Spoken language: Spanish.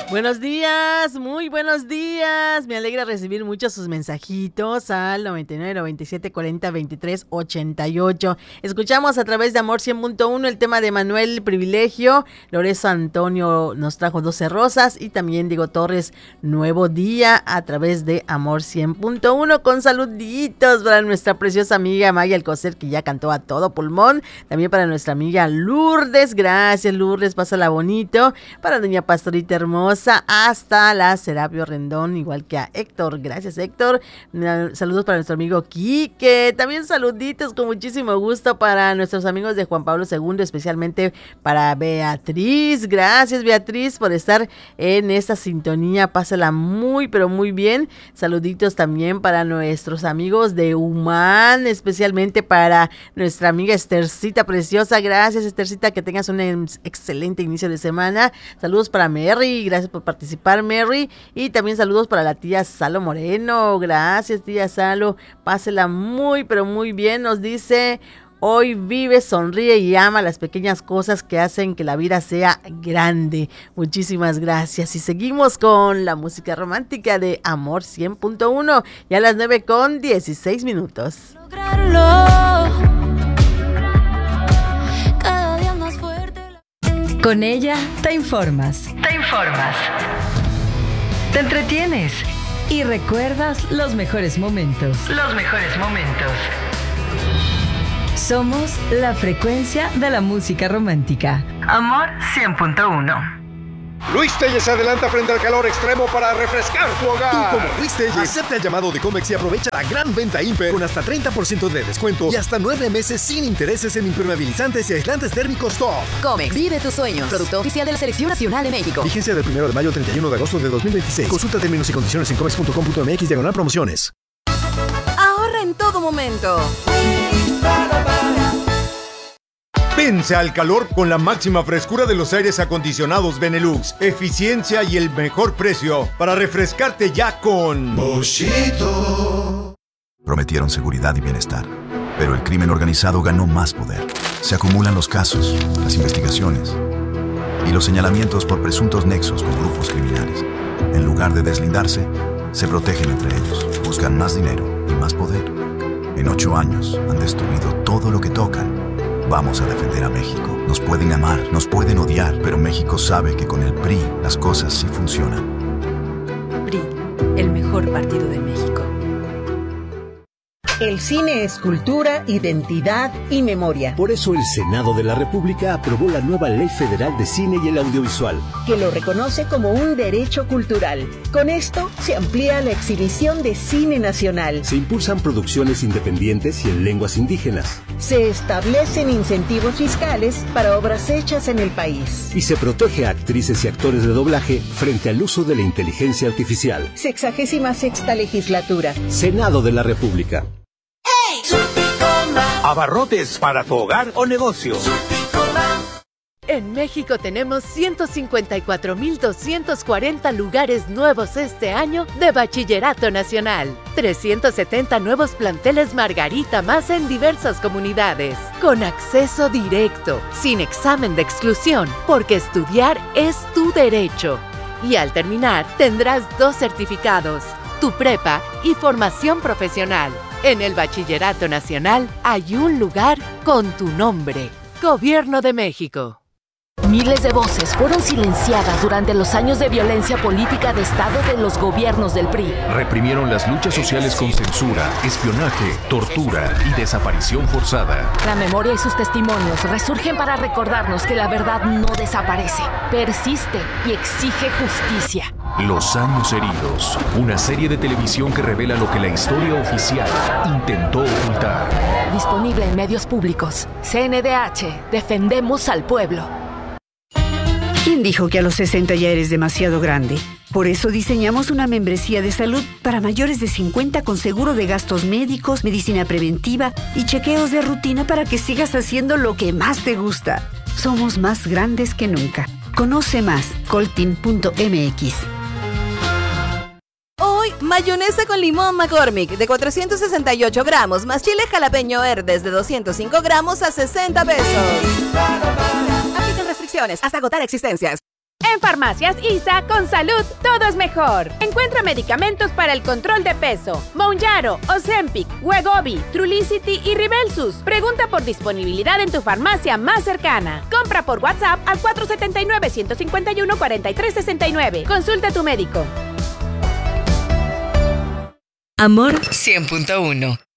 Buenos días, muy buenos días. Me alegra recibir muchos sus mensajitos al 99 97 40 23 88. Escuchamos a través de Amor 100.1 el tema de Manuel Privilegio. Lorenzo Antonio nos trajo 12 rosas y también Diego Torres, Nuevo Día, a través de Amor 100.1 con saluditos para nuestra preciosa amiga Maya Alcocer, que ya cantó a todo pulmón. También para nuestra amiga Lourdes. Gracias, Lourdes, pásala bonito. Para doña Pastorita hermosa, hasta la Serapio Rendón, igual que a Héctor. Gracias, Héctor. Saludos para nuestro amigo Quique. También saluditos con muchísimo gusto para nuestros amigos de Juan Pablo II, especialmente para Beatriz. Gracias, Beatriz, por estar en esta sintonía. Pásala muy, pero muy bien. Saluditos también para nuestros amigos de Humán, especialmente para nuestra amiga Estercita preciosa. Gracias, Estercita, que tengas un excelente inicio de semana. Saludos para Mary, gracias por participar, Mary, y también saludos para la tía Salo Moreno. Gracias, tía Salo, pásela muy, pero muy bien. Nos dice: hoy vive, sonríe y ama las pequeñas cosas que hacen que la vida sea grande. Muchísimas gracias. Y seguimos con la música romántica de Amor 100.1, ya a las 9:16. Con ella te informas. Te entretienes y recuerdas los mejores momentos. Somos la frecuencia de la música romántica. Amor 100.1. Luis Telles se adelanta frente al calor extremo para refrescar tu hogar. Tú, como Luis Telles, acepta el llamado de Comex y aprovecha la gran venta Imper con hasta 30% de descuento y hasta 9 meses sin intereses en impermeabilizantes y aislantes térmicos top. Comex, vive tus sueños. Producto oficial de la Selección Nacional de México. Vigencia del 1 de mayo al 31 de agosto de 2026. Consulta términos y condiciones en comex.com.mx/promociones. Ahorra en todo momento. Vence al calor con la máxima frescura de los aires acondicionados Benelux, eficiencia y el mejor precio para refrescarte ya con Boschito. Prometieron seguridad y bienestar, pero el crimen organizado ganó más poder. Se acumulan los casos, las investigaciones y los señalamientos por presuntos nexos con grupos criminales. En lugar de deslindarse, se protegen entre ellos, buscan más dinero y más poder. En 8 años han destruido todo lo que tocan. Vamos a defender a México. Nos pueden amar, nos pueden odiar, pero México sabe que con el PRI las cosas sí funcionan. PRI, el mejor partido de México. El cine es cultura, identidad y memoria. Por eso el Senado de la República aprobó la nueva Ley Federal de Cine y el Audiovisual, que lo reconoce como un derecho cultural. Con esto se amplía la exhibición de cine nacional. Se impulsan producciones independientes y en lenguas indígenas. Se establecen incentivos fiscales para obras hechas en el país. Y se protege a actrices y actores de doblaje frente al uso de la inteligencia artificial. 66ª legislatura. Senado de la República. Abarrotes para tu hogar o negocio. En México tenemos 154,240 lugares nuevos este año de Bachillerato Nacional. 370 nuevos planteles Margarita más en diversas comunidades. Con acceso directo, sin examen de exclusión, porque estudiar es tu derecho. Y al terminar, tendrás 2 certificados, tu prepa y formación profesional. En el Bachillerato Nacional hay un lugar con tu nombre. Gobierno de México. Miles de voces fueron silenciadas durante los años de violencia política de Estado de los gobiernos del PRI. Reprimieron las luchas sociales con censura, espionaje, tortura y desaparición forzada. La memoria y sus testimonios resurgen para recordarnos que la verdad no desaparece, persiste y exige justicia. Los años heridos, una serie de televisión que revela lo que la historia oficial intentó ocultar. Disponible en medios públicos. CNDH, defendemos al pueblo. ¿Quién dijo que a los 60 ya eres demasiado grande? Por eso diseñamos una membresía de salud para mayores de 50 con seguro de gastos médicos, medicina preventiva y chequeos de rutina para que sigas haciendo lo que más te gusta. Somos más grandes que nunca. Conoce más, coltin.mx. Hoy, mayonesa con limón McCormick de 468 gramos más chile jalapeño Herdes de 205 gramos a 60 pesos. Aplican restricciones hasta agotar existencias. En Farmacias ISA, con salud, todo es mejor. Encuentra medicamentos para el control de peso: Mounjaro, Ozempic, Wegovy, Trulicity y Rybelsus. Pregunta por disponibilidad en tu farmacia más cercana. Compra por WhatsApp al 479-151-4369. Consulta a tu médico. Amor 100.1.